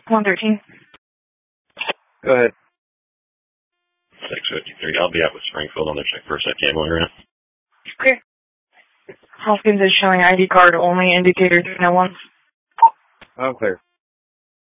113. Go ahead. 653. I'll be out with Springfield on the check for a sec cable around. Okay. Hoskins is showing ID card only, indicator 301. I'm clear.